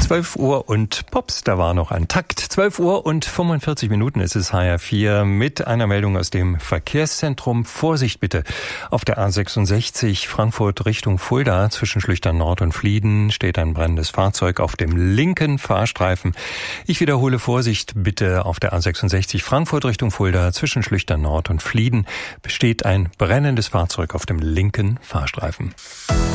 12 Uhr und Pops, da war noch ein Takt. 12 Uhr und 45 Minuten ist es HR4 mit einer Meldung aus dem Verkehrszentrum. Vorsicht bitte. Auf der A66 Frankfurt Richtung Fulda zwischen Schlüchtern Nord und Flieden steht ein brennendes Fahrzeug auf dem linken Fahrstreifen. Ich wiederhole, Vorsicht bitte. Auf der A66 Frankfurt Richtung Fulda zwischen Schlüchtern Nord und Flieden besteht ein brennendes Fahrzeug auf dem linken Fahrstreifen.